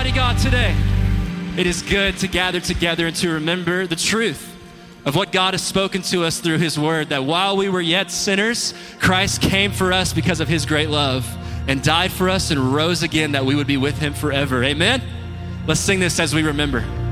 mighty God today. It is good to gather together and to remember the truth of what God has spoken to us through his word, that while we were yet sinners, Christ came for us because of his great love and died for us and rose again that we would be with him forever. Amen? Let's sing this as we remember.